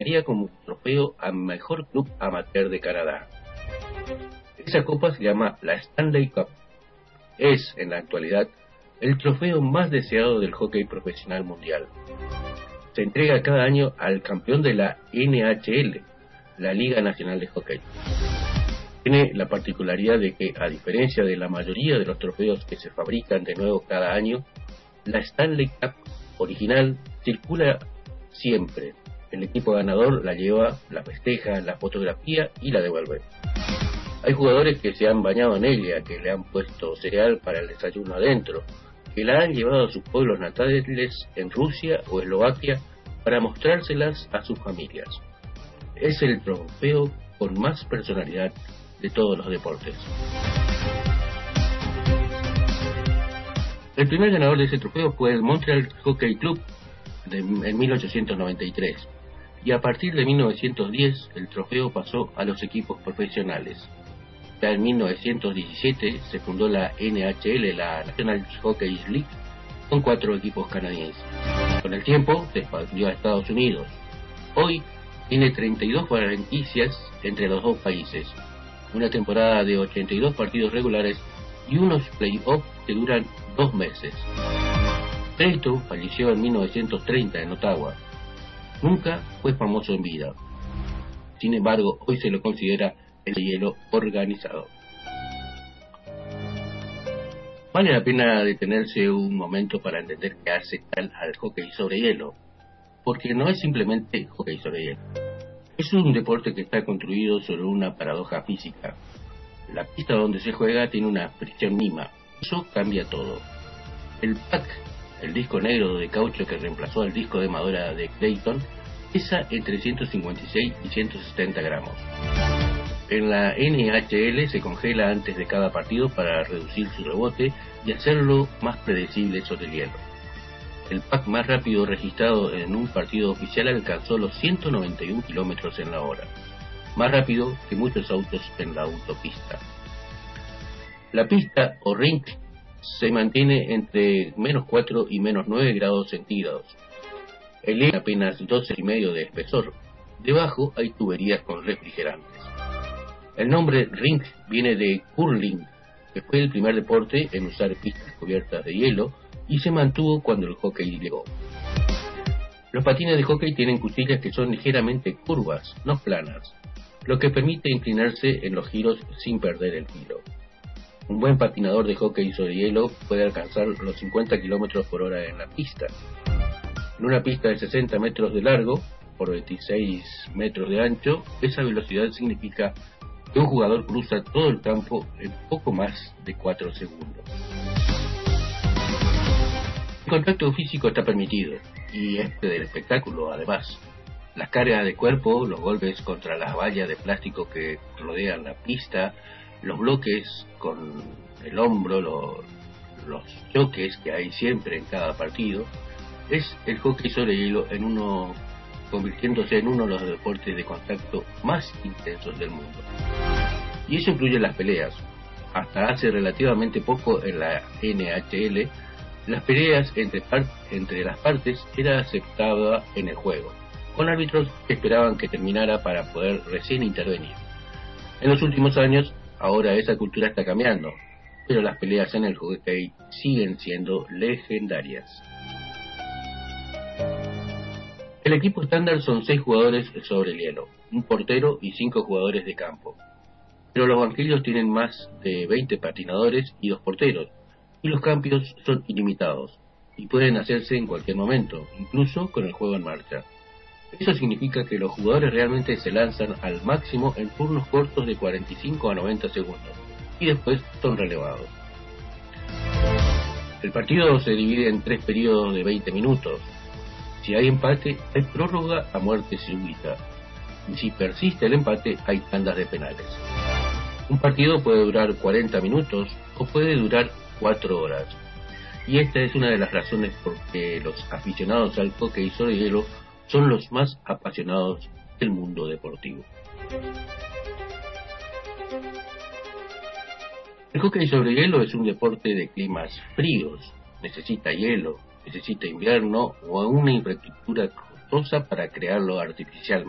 premiaría como trofeo a mejor club amateur de Canadá. Esa copa se llama la Stanley Cup. Es, en la actualidad, el trofeo más deseado del hockey profesional mundial. Se entrega cada año al campeón de la NHL, la Liga Nacional de Hockey. Tiene la particularidad de que, a diferencia de la mayoría de los trofeos que se fabrican de nuevo cada año, la Stanley Cup original circula siempre. El equipo ganador la lleva, la festeja, la fotografía y la devuelve. Hay jugadores que se han bañado en ella, que le han puesto cereal para el desayuno adentro, que la han llevado a sus pueblos natales en Rusia o Eslovaquia para mostrárselas a sus familias. Es el trofeo con más personalidad de todos los deportes. El primer ganador de ese trofeo fue el Montreal Hockey Club en 1893, y a partir de 1910 el trofeo pasó a los equipos profesionales. Ya en 1917 se fundó la NHL, la National Hockey League, con 4 equipos canadienses. Con el tiempo se expandió a Estados Unidos. Hoy tiene 32 franquicias entre los dos países, una temporada de 82 partidos regulares y unos play-offs que duran 2 meses. Creighton falleció en 1930 en Ottawa. Nunca fue famoso en vida. Sin embargo, hoy se lo considera el hielo organizado. Vale la pena detenerse un momento para entender qué hace tal al hockey sobre hielo, porque no es simplemente hockey sobre hielo. Es un deporte que está construido sobre una paradoja física. La pista donde se juega tiene una fricción mínima. Eso cambia todo. El puck, el disco negro de caucho que reemplazó al disco de madera de Creighton, pesa entre 156 y 170 gramos. En la NHL se congela antes de cada partido para reducir su rebote y hacerlo más predecible sobre el hielo. El puck más rápido registrado en un partido oficial alcanzó los 191 kilómetros en la hora, más rápido que muchos autos en la autopista. La pista o rink se mantiene entre -4 y -9 grados centígrados. El hielo apenas 12,5 de espesor. Debajo hay tuberías con refrigerantes. El nombre rink viene de curling, que fue el primer deporte en usar pistas cubiertas de hielo y se mantuvo cuando el hockey llegó. Los patines de hockey tienen cuchillas que son ligeramente curvas, no planas, lo que permite inclinarse en los giros sin perder el giro. Un buen patinador de hockey sobre hielo puede alcanzar los 50 km por hora en la pista. En una pista de 60 metros de largo por 26 metros de ancho, esa velocidad significa que un jugador cruza todo el campo en poco más de 4 segundos. El contacto físico está permitido, y del espectáculo además. Las cargas de cuerpo, los golpes contra las vallas de plástico que rodean la pista, los bloques con el hombro, los choques que hay siempre en cada partido, es el hockey sobre hielo convirtiéndose en uno de los deportes de contacto más intensos del mundo. Y eso incluye las peleas. Hasta hace relativamente poco en la NHL, las peleas entre las partes era aceptada en el juego, con árbitros que esperaban que terminara para poder recién intervenir. En los últimos años, ahora esa cultura está cambiando, pero las peleas en el hockey siguen siendo legendarias. El equipo estándar son 6 jugadores sobre el hielo, un portero y 5 jugadores de campo. Pero los banquillos tienen más de 20 patinadores y 2 porteros, y los cambios son ilimitados, y pueden hacerse en cualquier momento, incluso con el juego en marcha. Eso significa que los jugadores realmente se lanzan al máximo en turnos cortos de 45 a 90 segundos, y después son relevados. El partido se divide en 3 periodos de 20 minutos. Si hay empate, hay prórroga a muerte súbita, y si persiste el empate, hay tandas de penales. Un partido puede durar 40 minutos o puede durar 4 horas, y esta es una de las razones por que los aficionados al hockey sobre hielo son los más apasionados del mundo deportivo. El hockey sobre hielo es un deporte de climas fríos, necesita hielo, necesita invierno o una infraestructura costosa para crearlo artificialmente.